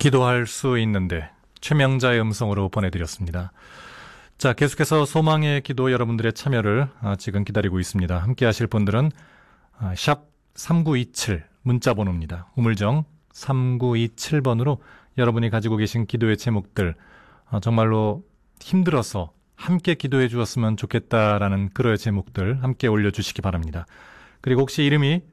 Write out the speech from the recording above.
기도할 수 있는데 최명자의 음성으로 보내드렸습니다. 자, 계속해서 소망의 기도 여러분들의 참여를 지금 기다리고 있습니다. 함께 하실 분들은 샵 3927 문자번호입니다. 우물정 3927번으로 여러분이 가지고 계신 기도의 제목들, 정말로 힘들어서 함께 기도해 주었으면 좋겠다라는 그러의 제목들 함께 올려주시기 바랍니다. 그리고 혹시 이름이